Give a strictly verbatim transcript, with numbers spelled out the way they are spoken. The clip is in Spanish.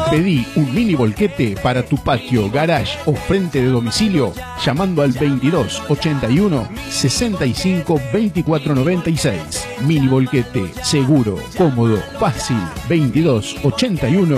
Pedí un mini volquete para tu patio, garage o frente de domicilio llamando al veintidós ochenta y uno sesenta y cinco veinticuatro noventa y seis. Mini volquete, seguro, cómodo, fácil. veintidós ochenta y uno